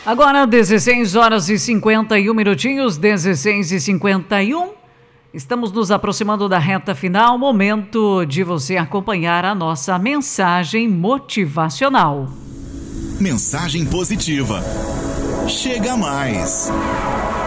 Agora 16 horas e 51 minutinhos, 16h51. Estamos nos aproximando da reta final, momento de você acompanhar a nossa mensagem motivacional. Mensagem positiva. Chega mais.